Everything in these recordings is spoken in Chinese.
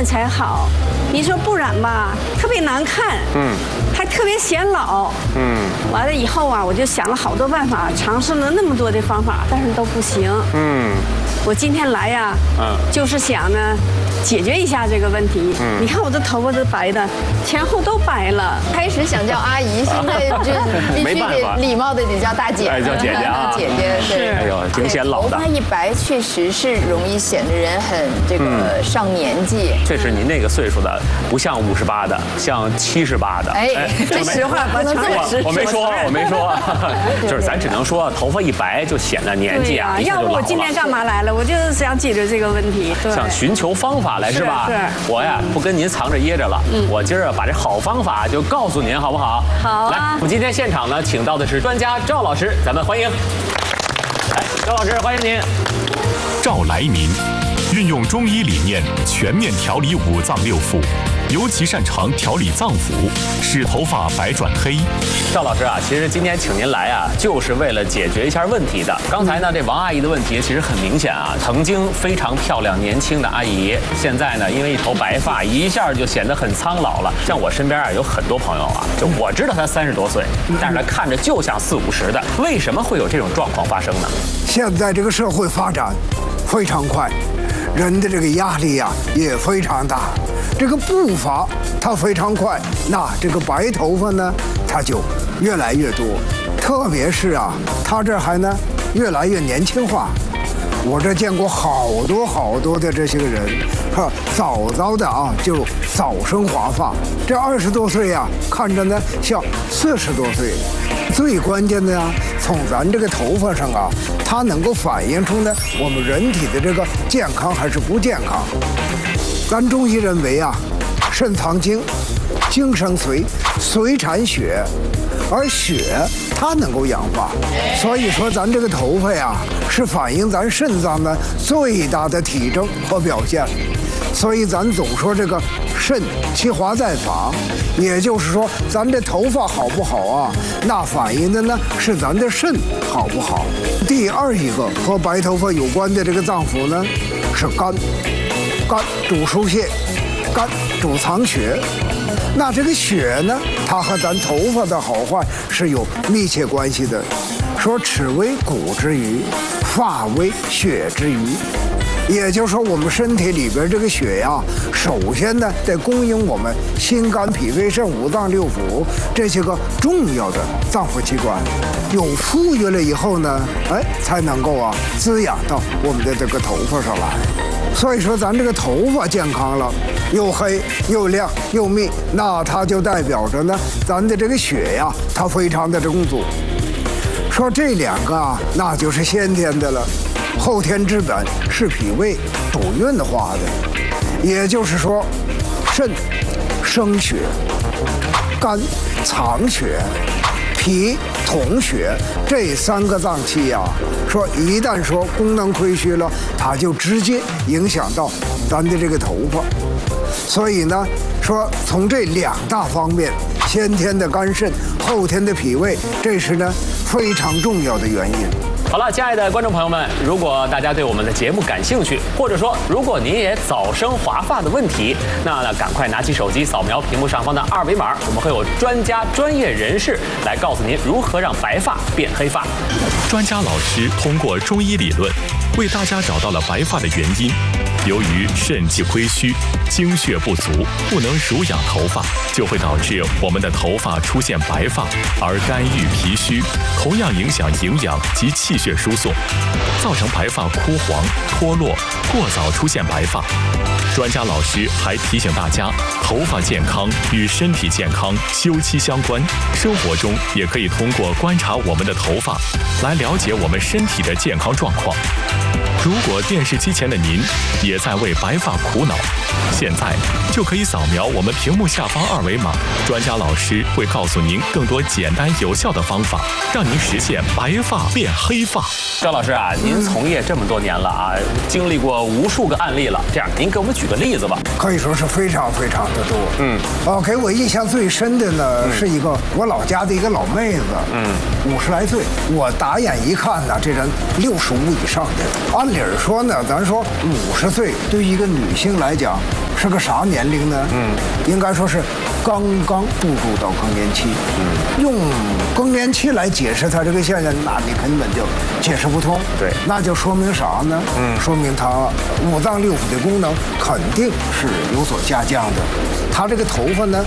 才好。你说不然吧，特别难看，还特别显老，完了以后啊，我就想了好多办法，尝试了那么多的方法，但是都不行，我今天来呀，就是想呢，解决一下这个问题。你看我的头发都白的，前后都白了。 开始想叫阿姨，现在就必须得礼貌的得叫大姐， 叫姐姐啊， 姐姐是。 哎呦，挺显老的。 头发一白，确实是容易显得人很这个上年纪。 确实，您那个岁数的不像58的，像78的。 哎， 这实话不能这么说。 我没说，就是咱只能说头发一白就显得年纪啊。 要不我今天干嘛来了？我就是想解决这个问题。 想寻求方法来是吧？ 是。 我呀不跟您藏着掖着了，我今儿把这好方法就告诉您，好不好？ 好啊。 来，我们今天现场呢，请到的是专家赵老师，咱们欢迎。来，赵老师，欢迎您。 赵来民，运用中医理念全面调理五脏六腑，尤其擅长调理脏腑，使头发白转黑。 赵老师啊，其实今天请您来啊，就是为了解决一下问题的。刚才呢，这王阿姨的问题其实很明显啊，曾经非常漂亮年轻的阿姨，现在呢，因为一头白发，一下就显得很苍老了。像我身边啊，有很多朋友啊，就我知道他30多岁，但是他看着就像40、50的，为什么会有这种状况发生呢？ 现在这个社会发展非常快，人的这个压力呀也非常大，这个步伐它非常快，那这个白头发呢，它就越来越多，特别是啊，它这还呢越来越年轻化。我这见过好多的这些个人，早的啊就早生华发，这20多岁啊，看着呢像40多岁。最关键的呀，从咱这个头发上啊，它能够反映出呢我们人体的这个健康还是不健康。咱中医认为啊，肾藏精，精生髓，髓产血，而血它能够养发，所以说咱这个头发呀，是反映咱肾脏的最大的体征和表现。所以咱总说这个肾其华在发，也就是说咱这头发好不好啊，那反映的呢是咱的肾好不好。第二一个和白头发有关的这个脏腑呢是肝，肝主疏泄，肝主藏血。那这个血呢，它和咱头发的好坏是有密切关系的。说齿为骨之余，发为血之余。也就是说，我们身体里边这个血呀，首先呢得供应我们心肝脾胃肾五脏六腑这些个重要的脏腑器官，有富裕了以后呢，才能够啊滋养到我们的这个头发上来。所以说，咱这个头发健康了，又黑又亮又密，那它就代表着呢，咱的这个血呀，它非常的充足。说这两个啊，那就是先天的了。后天之本是脾胃主运化的，也就是说，肾生血，肝藏血，脾统血，这3个脏器呀，说一旦说功能亏虚了，它就直接影响到咱的这个头发。所以呢，说从这2大方面，先天的肝肾，后天的脾胃，这是呢非常重要的原因。 好了，亲爱的观众朋友们，如果大家对我们的节目感兴趣，或者说如果您也早生华发的问题，那赶快拿起手机扫描屏幕上方的2维码，我们会有专家专业人士来告诉您如何让白发变黑发。 专家老师通过中医理论为大家找到了白发的原因。由于肾气亏虚，精血不足，不能濡养头发，就会导致我们的头发出现白发，而肝郁脾虚，同样影响营养及气血输送，造成白发枯黄、脱落，过早出现白发。专家老师还提醒大家，头发健康与身体健康休戚相关，生活中也可以通过观察我们的头发来了解我们身体的健康状况。如果电视机前的您也在为白发苦恼，现在就可以扫描我们屏幕下方2维码，专家老师会告诉您更多简单有效的方法，让您实现白发变黑发。 赵老师啊，您从业这么多年了啊，经历过无数个案例了，这样您给我们举个例子吧。 可以说是非常的多。给我印象最深的呢，是一个我老家的一个老妹子，50来岁，我打眼一看呢，这人65以上的。按理说呢，咱说50岁对于一个女性来讲是个啥年龄呢？应该说是刚刚步入到更年期。用更年期来解释它这个现象，那你根本就解释不通。 对， 那就说明啥呢？说明它五脏六腑的功能肯定是有所下降的。它这个头发呢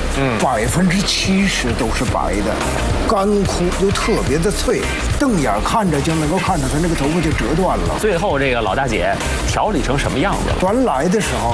，70%都是白的，干枯又特别的脆，瞪眼看着就能够看着它那个头发就折断了。 最后这个老大姐调理成什么样子了？ 原来的时候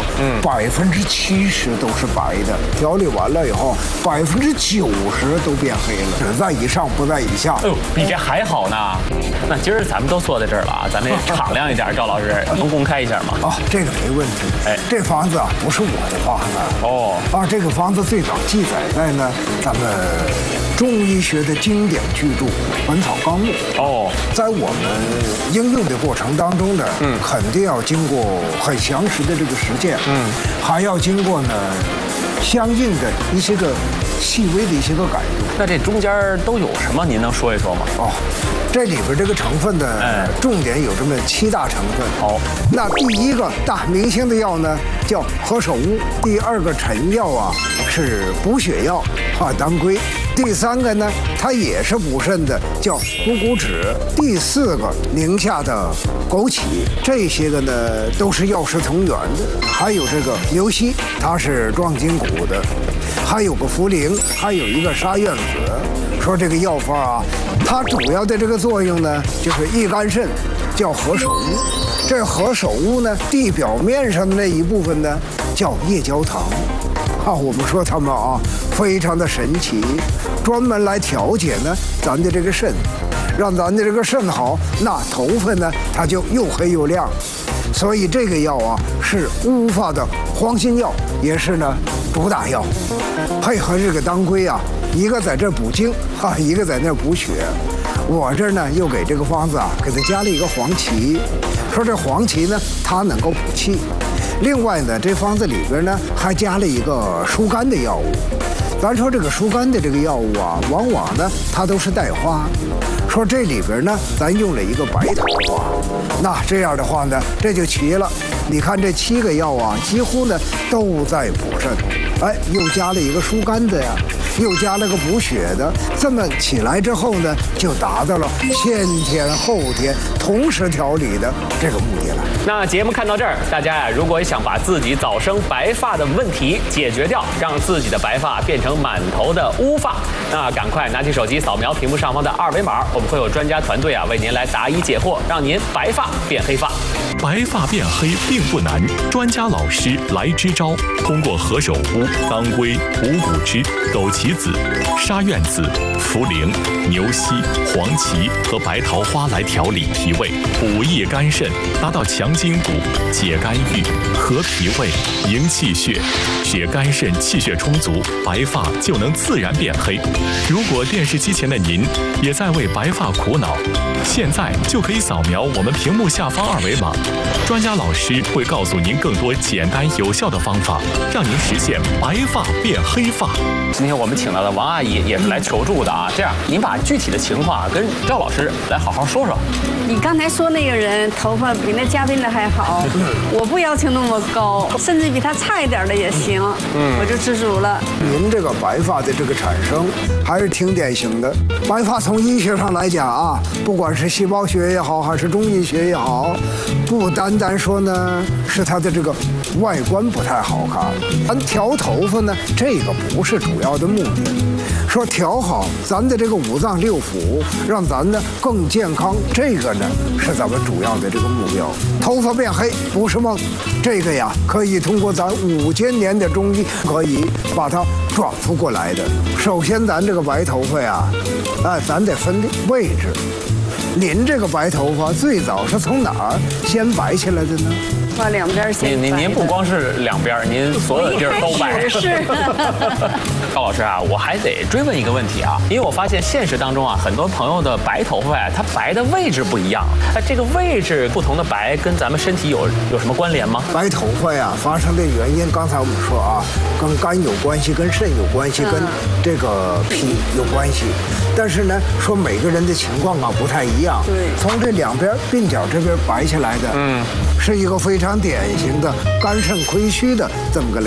，70%都是白的，调理完了以后，90%都变黑了，只在以上不在以下。 哎呦，比这还好呢。那今儿咱们都坐在这儿了啊，咱们也敞亮一点，赵老师能公开一下吗？ 这个没问题。哎，这房子啊不是我的房子。这个房子最早记载在呢咱们中医学的经典巨著《本草纲目》。在我们应用的过程当中呢，肯定要经过很详实的这个实践，还要经过呢相应的一些个细微的一些个改动。 那这中间都有什么？您能说一说吗？ 这里边这个成分呢，重点有这么7大成分。那第一个大明星的药呢叫何首乌，第2个臣药啊是补血药当归，第3个呢它也是补肾的，叫虎骨脂，第4个宁夏的枸杞，这些个呢都是药食同源的。还有这个牛膝，它是壮筋骨的，还有个茯苓，还有一个沙苑子。说这个药方啊，它主要的这个作用呢，就是益肝肾，叫何首乌。这何首乌呢，地表面上的那一部分呢，叫夜交藤。我们说它们啊，非常的神奇，专门来调节呢咱的这个肾，让咱的这个肾好，那头发呢它就又黑又亮。所以这个药啊，是乌发的黄心药，也是呢主打药。配合这个当归啊，一个在这补精一个在那补血。我这儿呢又给这个方子啊，给它加了一个黄芪，说这黄芪呢它能够补气。另外呢，这方子里边呢还加了一个疏肝的药物。咱说这个疏肝的这个药物啊，往往呢它都是带花。说这里边呢，咱用了一个白桃花，那这样的话呢，这就齐了。你看这7个药啊，几乎呢都在补肾，又加了一个疏肝的呀，又加了个补血的，这么起来之后呢，就达到了先天后天同时调理的这个目的了。 那节目看到这儿，大家呀，如果想把自己早生白发的问题解决掉，让自己的白发变成满头的乌发，那赶快拿起手机扫描屏幕上方的2维码，我们会有专家团队啊为您来答疑解惑，让您白发变黑发。 白发变黑并不难，专家老师来支招，通过何首乌、当归、虎骨脂、枸杞子、沙苑子、茯苓、牛膝、黄芪和白桃花来调理脾胃，补益肝肾，达到强筋骨、解肝郁、和脾胃、营气血，使肝肾气血充足，白发就能自然变黑。如果电视机前的您也在为白发苦恼，现在就可以扫描我们屏幕下方2维码，专家老师会告诉您更多简单有效的方法，让您实现白发变黑发。 今天我们请到的王阿姨也是来求助的啊，这样您把具体的情况跟赵老师来好好说说。 你刚才说那个人头发比那嘉宾的还好，我不要求那么高，甚至比他差一点的也行，我就知足了。 您这个白发的这个产生还是挺典型的。白发从医学上来讲啊，不管是细胞学也好，还是中医学也好，不单单说呢是它的这个外观不太好看，咱调头发呢这个不是主要的目的。说调好咱的这个五脏六腑，让咱呢更健康，这个呢是咱们主要的这个目标。头发变黑不是梦，这个呀可以通过咱5000年的中医可以把它转复过来的。首先咱这个白头发呀，咱得分位置。您这个白头发最早是从哪儿先白起来的呢？ 把两边先白。 您不光是两边，您所有的地儿都白。 是。 高老师啊，我还得追问一个问题啊，因为我发现现实当中啊，很多朋友的白头发呀，它白的位置不一样。这个位置不同的白跟咱们身体有什么关联吗？ 白头发呀发生的原因，刚才我们说啊，跟肝有关系，跟肾有关系，跟这个脾有关系。但是呢，说每个人的情况啊不太一样。 对。 从这两边鬓角这边白下来的，是一个非常典型的肝肾亏虚的这么个